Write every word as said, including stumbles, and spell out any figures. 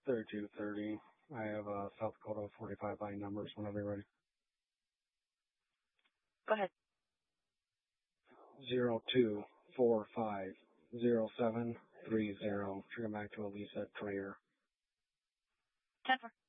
thirty-two thirty. I have uh, South Dakota forty-five line numbers whenever you're ready. Go ahead. Zero two four five zero seven three zero. Turn back to Elisa Trayer. ten four.